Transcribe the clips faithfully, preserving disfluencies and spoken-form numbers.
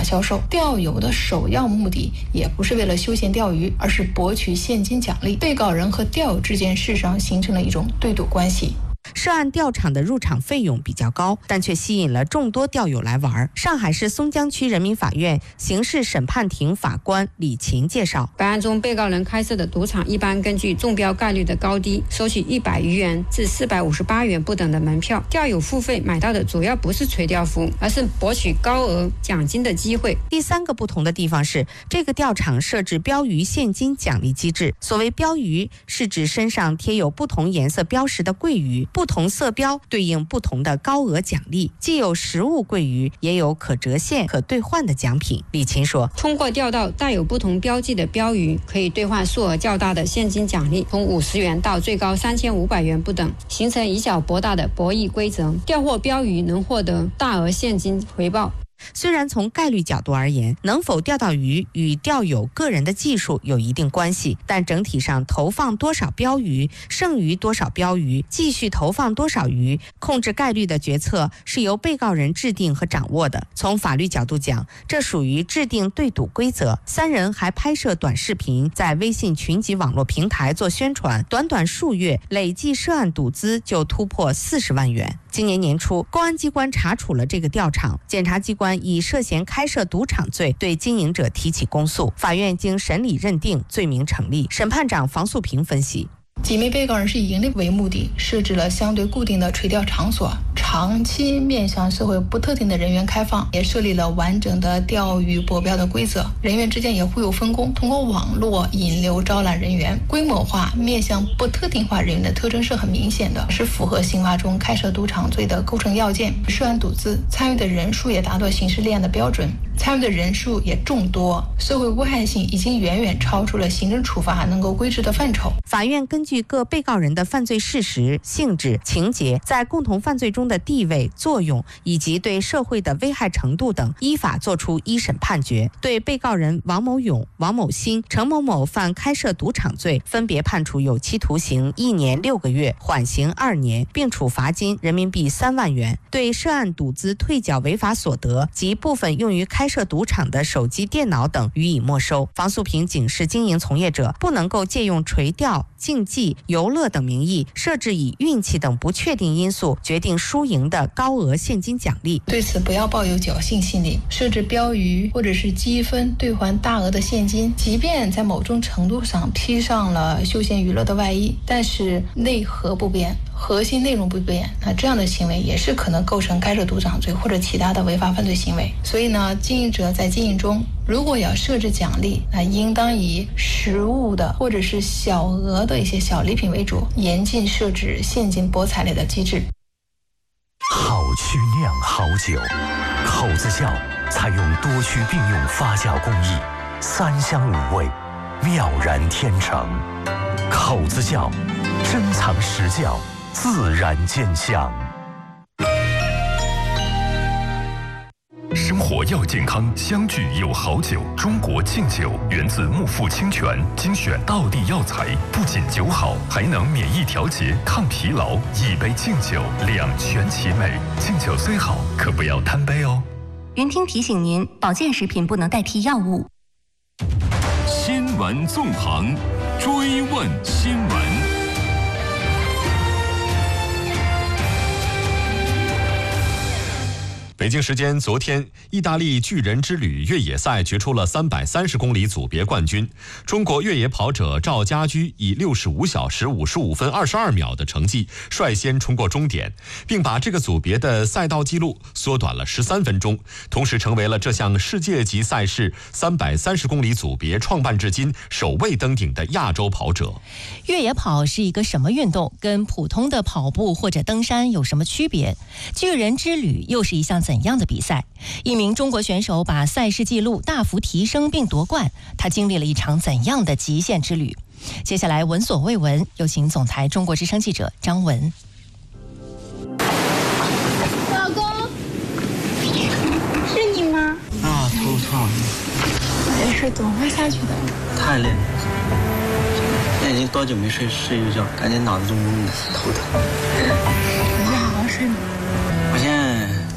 销售。钓友的首要目的也不是为了休闲钓鱼，而是博取现金奖励。被告人和钓友之间事实上形成了一种对赌关系。 涉案钓场的入场费用比较高，但却吸引了众多钓友来玩。上海市松江区人民法院刑事审判庭法官李琴介绍， 本案中被告人开设的赌场一般根据中标概率的高低，收取一百余元至四百五十八元不等的门票。钓友付费买到的主要不是垂钓服务，而是博取高额奖金的机会。 第三个不同的地方是，这个钓场设置标鱼现金奖励机制。所谓标鱼，是指身上贴有不同颜色标识的桂鱼，不同色标对应不同的高额奖励，既有实物桂鱼，也有可折现可兑换的奖品。李琴说， 通过钓到带有不同标记的标鱼，可以兑换数额较大的现金奖励，从五十元到最高三千五百元不等，形成以小博大的博弈规则。钓获标鱼能获得大额现金回报。 虽然从概率角度而言，能否钓到鱼与钓友个人的技术有一定关系，但整体上投放多少标鱼，剩余多少标鱼，继续投放多少鱼，控制概率的决策是由被告人制定和掌握的。从法律角度讲，这属于制定对赌规则。三人还拍摄短视频，在微信群级网络平台做宣传，短短数月，累计涉案赌资就突破四十万元。今年年初，公安机关查处了这个钓场，检察机关以涉嫌开设赌场罪对经营者提起公诉，法院经审理认定罪名成立。审判长房素平分析， 几名被告人是以盈利为目的，设置了相对固定的垂钓场所，长期面向社会不特定的人员开放，也设立了完整的钓鱼博标的规则，人员之间也互有分工，通过网络引流招揽人员，规模化面向不特定化人员的特征是很明显的，是符合刑法中开设赌场罪的构成要件。涉案赌资参与的人数也达到刑事立案的标准，参与的人数也众多，社会危害性已经远远超出了行政处罚能够规制的范畴。 法院根据各被告人的犯罪事实、性质、情节，在共同犯罪中的地位、作用以及对社会的危害程度等，依法作出一审判决。对被告人王某勇、王某新、程某某犯开设赌场罪，分别判处有期徒刑一年六个月，缓刑二年，并处罚金人民币三万元。对涉案赌资退缴违法所得及部分用于开设赌场的手机、电脑等予以没收。房素平警示经营从业者，不能够借用垂钓、竞技、游乐等名义，设置以运气等不确定因素决定输赢的高额现金奖励。 对此不要抱有侥幸心理，设置标鱼或者是积分兑换大额的现金，即便在某种程度上披上了休闲娱乐的外衣，但是内核不变，核心内容不变，那这样的行为也是可能构成开设赌场罪或者其他的违法犯罪行为。所以呢，经营者在经营中如果要设置奖励，那应当以实物的或者是小额的一些小礼品为主，严禁设置现金博彩类的机制。 好曲酿好酒，口子窖采用多区并用发酵工艺，三香五味，妙然天成。口子窖珍藏实窖，自然见香。 生活要健康，相聚有好酒。中国敬酒源自木富清泉，精选道地药材，不仅酒好，还能免疫调节、抗疲劳。一杯敬酒，两全其美。敬酒虽好，可不要贪杯哦。 云听提醒您，保健食品不能代替药物。 新闻纵横，追问新闻。 北京时间昨天，意大利巨人之旅越野赛决出了三百三十公里组别冠军。中国越野跑者赵家驹以六十五小时五十五分二十二秒的成绩率先冲过终点，并把这个组别的赛道记录缩短了十三分钟，同时成为了这项世界级赛事三百三十公里组别创办至今首位登顶的亚洲跑者。 越野跑是一个什么运动？跟普通的跑步或者登山有什么区别？巨人之旅又是一项怎样的比赛？一名中国选手把赛事记录大幅提升并夺冠，他经历了一场怎样的极限之旅？接下来闻所未闻，有请总台中国之声记者张文。 老公，是你吗？ 啊，头疼。 没事，总会下去的。 太累了，现在已经多久没睡睡一觉，感觉脑子中懵的，头疼。 回去好好睡呢。 我现在现在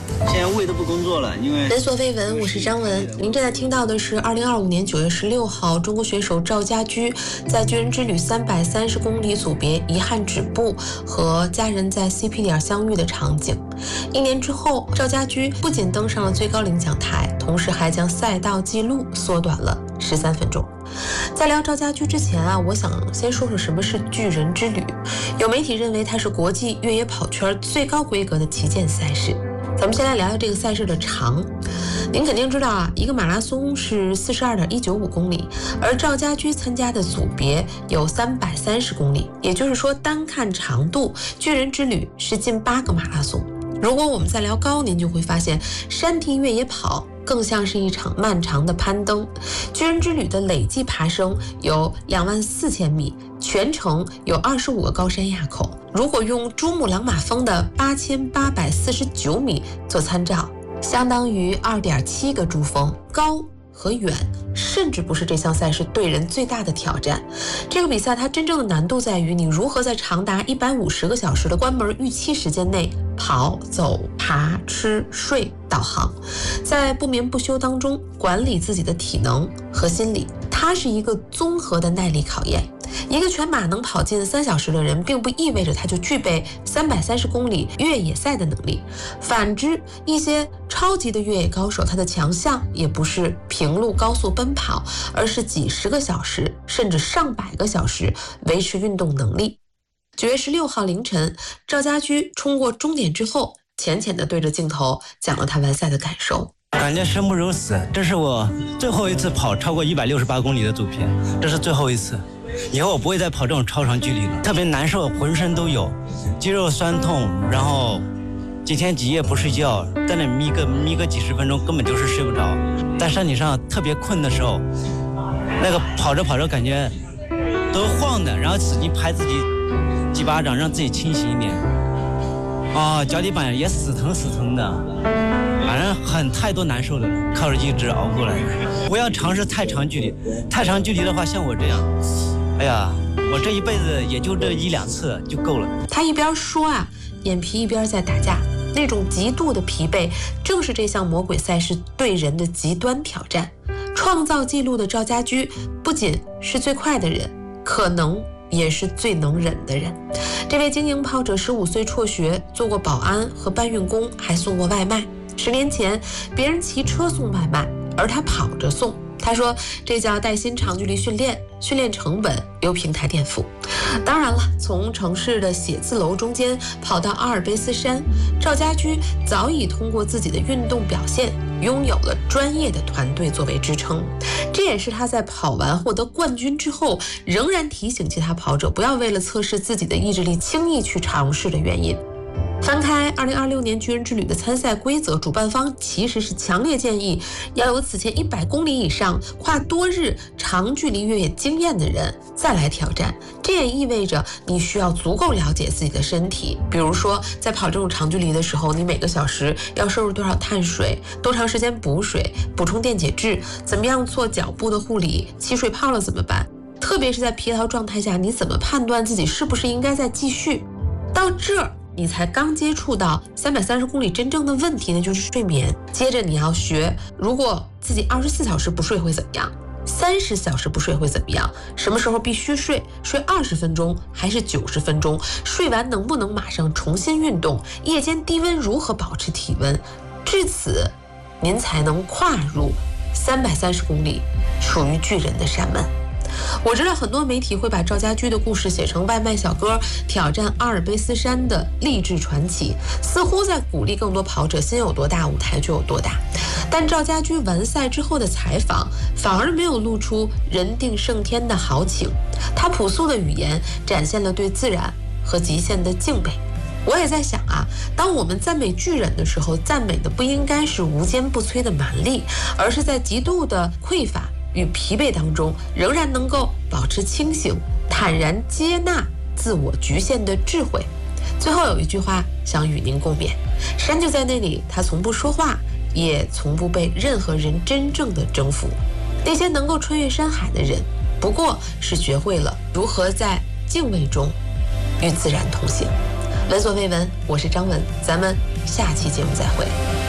他胃都不工作了，因为。 闻所未闻，我是张文。您正在听到的是二零二五年九月十六号，中国选手赵家驹在巨人之旅三百三十公里组别遗憾止步，和家人在 C P 点相遇的场景。一年之后，赵家驹不仅登上了最高领奖台，同时还将赛道纪录缩短了十三分钟。在聊赵家驹之前啊，我想先说说什么是巨人之旅。有媒体认为它是国际越野跑圈最高规格的旗舰赛事。咱们先来聊聊这个赛事的长。您肯定知道啊，一个马拉松是四十二点一九五公里，而赵家驹参加的组别有三百三十公里，也就是说单看长度，巨人之旅是近八个马拉松。如果我们再聊高，您就会发现山地越野跑更像是一场漫长的攀登。巨人之旅的累计爬升有两万四千米，全程有二十五个高山垭口。如果用珠穆朗玛峰的八千八百四十九米做参照，相当于二点七个珠峰。高和远甚至不是这项赛事对人最大的挑战。这个比赛它真正的难度在于你如何在长达一百五十个小时的关门预期时间内跑、走、爬、吃、睡、导航，在不眠不休当中管理自己的体能和心理。它是一个综合的耐力考验。一个全马能跑进三小时的人，并不意味着他就具备三百三十公里越野赛的能力。反之，一些超级的越野高手，他的强项也不是平路高速奔跑，而是几十个小时甚至上百个小时维持运动能力。九月十六号凌晨，赵家驹冲过终点之后，浅浅地对着镜头讲了他完赛的感受。 感觉生不如死，这是我最后一次跑超过一百六十八公里的组别，这是最后一次。以后我不会再跑这种超长距离了，特别难受，浑身都有，肌肉酸痛，然后几天几夜不睡觉，在那眯个眯个几十分钟，根本就是睡不着。在山顶上特别困的时候，那个跑着跑着感觉都晃的，然后使劲拍自己几巴掌，让自己清醒一点。啊、哦，脚底板也死疼死疼的，反正很太多难受的，靠着意志熬过来。不要尝试太长距离，太长距离的话，像我这样，哎呀，我这一辈子也就这一两次就够了。 他一边说啊，眼皮一边在打架，那种极度的疲惫，正是这项魔鬼赛事对人的极端挑战。创造纪录的赵家驹不仅是最快的人，可能也是最能忍的人。这位精英跑者十五岁辍学，做过保安和搬运工，还送过外卖。十年前，别人骑车送外卖，而他跑着送。他说这叫带薪长距离训练，训练成本由平台垫付。当然了，从城市的写字楼中间跑到阿尔卑斯山，赵家驹早已通过自己的运动表现拥有了专业的团队作为支撑。这也是他在跑完获得冠军之后，仍然提醒其他跑者不要为了测试自己的意志力轻易去尝试的原因。翻开二零二六年巨人之旅的参赛规则，主办方其实是强烈建议要有此前一百公里以上跨多日长距离越野经验的人再来挑战。这也意味着你需要足够了解自己的身体，比如说在跑这种长距离的时候，你每个小时要摄入多少碳水，多长时间补水，补充电解质，怎么样做脚部的护理，起水泡了怎么办？特别是在疲劳状态下，你怎么判断自己是不是应该再继续？到这儿你才刚接触到三百三十公里真正的问题呢，就是睡眠。接着你要学，如果自己二十四小时不睡会怎么样？三十小时不睡会怎么样？什么时候必须睡？睡二十分钟还是九十分钟？睡完能不能马上重新运动？夜间低温如何保持体温？至此，您才能跨入三百三十公里，属于巨人的山门。我知道很多媒体会把赵家驹的故事写成外卖小哥挑战阿尔卑斯山的励志传奇，似乎在鼓励更多跑者心有多大，舞台就有多大。但赵家驹完赛之后的采访反而没有露出人定胜天的豪情，他朴素的语言展现了对自然和极限的敬畏。我也在想啊，当我们赞美巨人的时候，赞美的不应该是无坚不摧的蛮力，而是在极度的匮乏与疲惫当中，仍然能够保持清醒，坦然接纳自我局限的智慧。最后有一句话想与您共勉：山就在那里，他从不说话，也从不被任何人真正的征服。那些能够穿越山海的人，不过是学会了如何在敬畏中与自然同行。闻所未闻，我是张文，咱们下期节目再会。